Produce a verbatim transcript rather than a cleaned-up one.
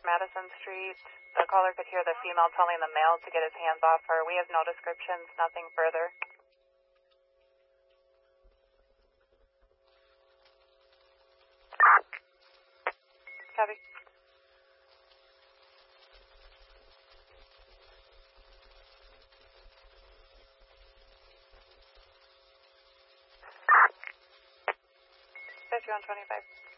Madison Street. The caller could hear the female telling the male to get his hands off her. We have no descriptions, nothing further. Copy. fifty-one twenty-five.